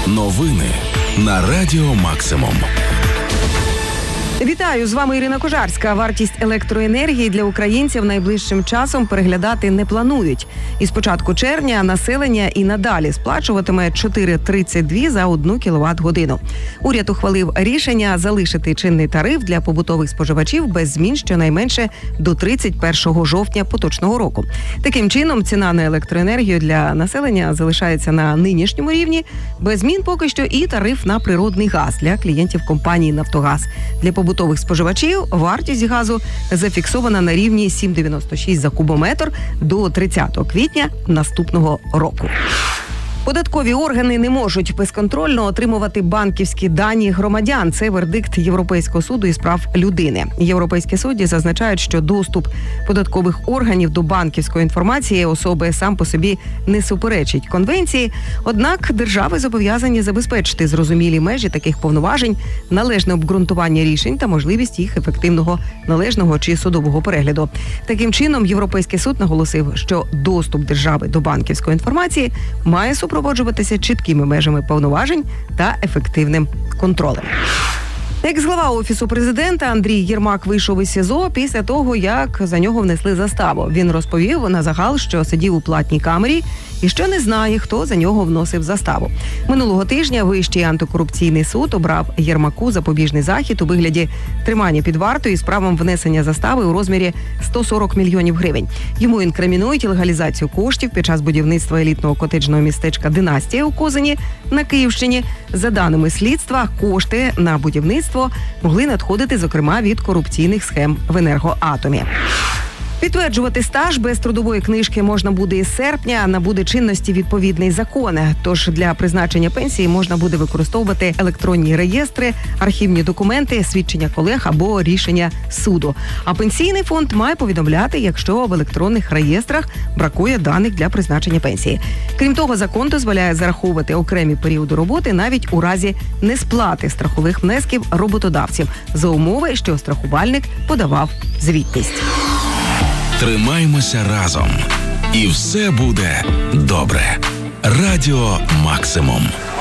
Новини на Радіо Максимум. Вітаю, з вами Ірина Кожарська. Вартість електроенергії для українців найближчим часом переглядати не планують. Із початку червня населення і надалі сплачуватиме 4,32 за 1 кВт-годину. Уряд ухвалив рішення залишити чинний тариф для побутових споживачів без змін щонайменше до 31 жовтня поточного року. Таким чином, ціна на електроенергію для населення залишається на нинішньому рівні, без змін поки що і тариф на природний газ для клієнтів компанії «Нафтогаз». Для побутових споживачів вартість газу зафіксована на рівні 7,96 за кубометр до 30 квітня наступного року. Податкові органи не можуть безконтрольно отримувати банківські дані громадян. Це вердикт Європейського суду із прав людини. Європейські судді зазначають, що доступ податкових органів до банківської інформації особи сам по собі не суперечить конвенції. Однак держави зобов'язані забезпечити зрозумілі межі таких повноважень, належне обґрунтування рішень та можливість їх ефективного, належного чи судового перегляду. Таким чином, Європейський суд наголосив, що доступ держави до банківської інформації має супроводжуватися чіткими межами повноважень та ефективним контролем. Екс-глава Офісу президента Андрій Єрмак вийшов із СІЗО після того, як за нього внесли заставу. Він розповів на загал, що сидів у платній камері і що не знає, хто за нього вносив заставу. Минулого тижня Вищий антикорупційний суд обрав Єрмаку запобіжний захід у вигляді тримання під вартою із правом внесення застави у розмірі 140 мільйонів гривень. Йому інкримінують легалізацію коштів під час будівництва елітного котеджного містечка «Династія» у Козині на Київщині. За даними слідства, кошти на будівництво могли надходити, зокрема, від корупційних схем в «Енергоатомі». Підтверджувати стаж без трудової книжки можна буде із серпня, набуде чинності відповідний закон. Тож для призначення пенсії можна буде використовувати електронні реєстри, архівні документи, свідчення колег або рішення суду. А пенсійний фонд має повідомляти, якщо в електронних реєстрах бракує даних для призначення пенсії. Крім того, закон дозволяє зараховувати окремі періоди роботи навіть у разі несплати страхових внесків роботодавців за умови, що страхувальник подавав звітність. Тримаймося разом. І все буде добре. Радіо Максимум.